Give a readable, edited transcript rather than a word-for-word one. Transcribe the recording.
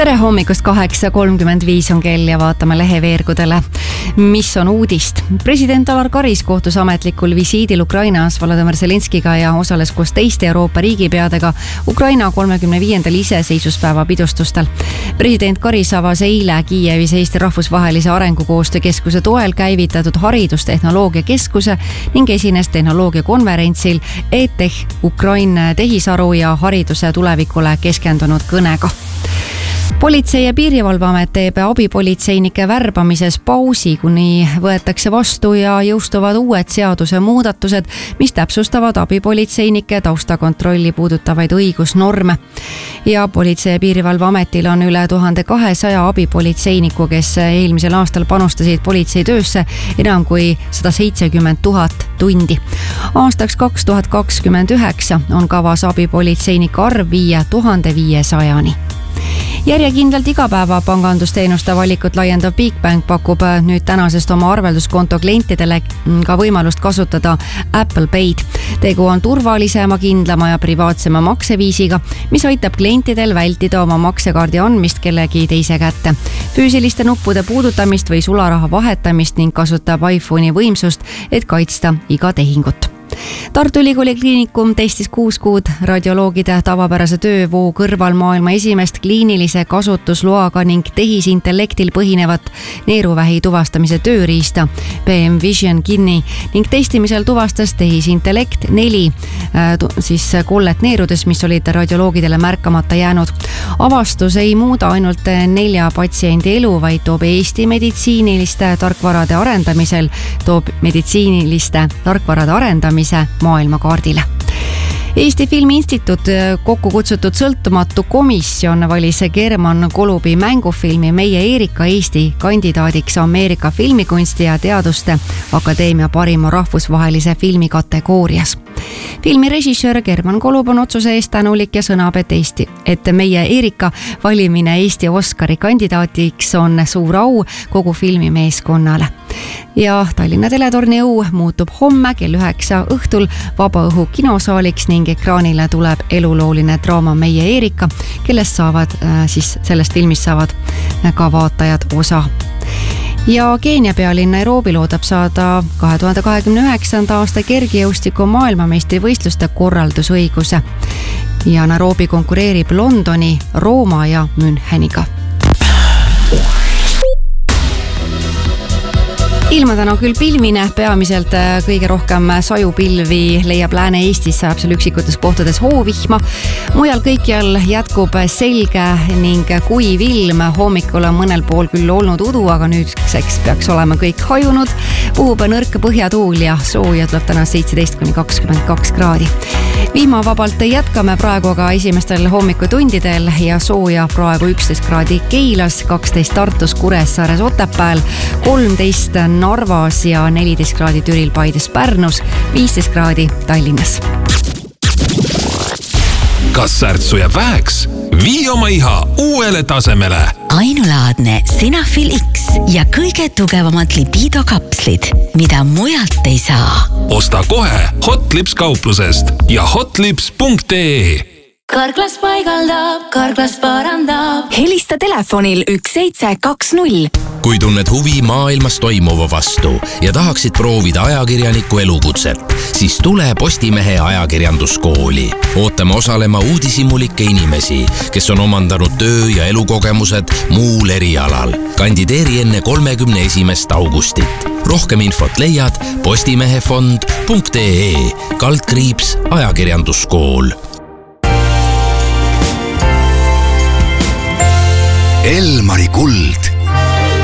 Tere hommikust 8.35 on kell ja vaatame leheveergudele, mis on uudist. President Alar Karis kohtus ametlikul visiidil Ukrainas Volodõmõr Zelenskiga ja osales koos teiste Euroopa riigipeadega Ukraina 35. iseseisuspäeva pidustustel. President Karis avas eile Kiievis Eesti rahvusvahelise arengukoostöökeskuse toel käivitatud haridustehnoloogia keskuse ning esines tehnoloogiakonverentsil ETEH Ukraina tehisaru ja hariduse tulevikule keskendunud kõnega. Politsei- ja piirivalveamet teeb abipolitseinike värbamises pausi, kuni võetakse vastu ja jõustuvad uued seaduse muudatused, mis täpsustavad abipolitseinike taustakontrolli puudutavaid õigusnorme. Ja Politsei- ja piirivalveametil on üle 1200 abipolitseiniku, kes eelmisel aastal panustasid politseitöösse enam kui 170 000 tundi. Aastaks 2029 on kavas abipolitseinike arv 5500-ni. Järjekindlalt igapäeva pangandusteenuste valikut laiendav Bigbank pakub nüüd tänasest oma arvelduskonto klientidele ka võimalust kasutada Apple Pay'd. Tegu on turvalisema, kindlama ja privaatsema makseviisiga, mis aitab klientidel vältida oma maksekaardi andmist kellegi teise kätte, füüsiliste nuppude puudutamist või sularaha vahetamist ning kasutab iPhone'i võimsust, et kaitsta iga tehingut. Tartu Ülikooli kliinikum testis 6 kuud radioloogide tavapärase töövoo kõrval maailma esimest kliinilise kasutusloaga ning tehisintellektil põhinevat neeruvähi tuvastamise tööriista PM Vision Kidney ning testimisel tuvastas tehisintellekt 4 kollet neerudes, mis olid radioloogidele märkamata jäänud. Avastus ei muuda ainult 4 patsiendi elu, vaid toob Eesti meditsiiniliste tarkvarade arendamise maailmakaardile. Eesti Filmi Instituut kokku kutsutud sõltumatu komisjon valis German Kolubi mängufilmi Meie Eerika Eesti kandidaadiks Ameerika filmikunsti ja teaduste akadeemia parima rahvusvahelise filmi kategoorias. Filmi režissöör German Kolub on otsuse eest tänulik ja sõnab, et Meie Eerika valimine Eesti Oscari kandidaatiks on suur au kogu filmimeeskonnale. Ja Tallinna Teletorni õu muutub homme kell 9 õhtul vabaõhu kinosaaliks ning ekraanile tuleb elulooline draama Meie Eerika, sellest filmist saavad ka vaatajad osa. Ja Keenia pealinn Nairobi loodab saada 2029. aasta kergejõustiku maailmameistrivõistluste korraldusõiguse. Ja Nairobi konkureerib Londoni, Rooma ja Müncheniga. Ilma täna küll pilmine, peamiselt kõige rohkem sajupilvi leiab Lääne-Eestis, saab seal üksikutes kohtades hoovihma. Mujal kõikjal jätkub selge ning kuiv ilm. Hommikul on mõnel pool küll olnud udu, aga nüüdseks peaks olema kõik hajunud. Puhub nõrk põhjatuul ja sooja tuleb täna 17-22 kraadi. Vihmavabalt jätkame praegu aga esimestel hommikutundidel ja sooja praegu 11 kraadi Keilas, 12 Tartus, Kuressaares, Otepääl, 13 Narvas ja 14 kraadi Türil, Paides, Pärnus, 15 kraadi Tallinnas. Kas särtsu jääb väheks? Vii oma iha uuele tasemele. Ainulaadne Sinafil X ja kõige tugevamad libido-kapslid, mida mujalt ei saa. Osta kohe Hotlips kauplusest ja hotlips.ee. Karklas paigaldab, Karklas parandab. Helista telefonil 1720. Kui tunned huvi maailmas toimuva vastu ja tahaksid proovida ajakirjaniku elukutset, siis tule Postimehe ajakirjanduskooli. Ootame osalema uudishimulikke inimesi, kes on omandanud töö- ja elukogemused muul erialal. Kandideeri enne 31. augustit. Rohkem infot leiad postimehefond.ee/ajakirjanduskool. Elmari kuld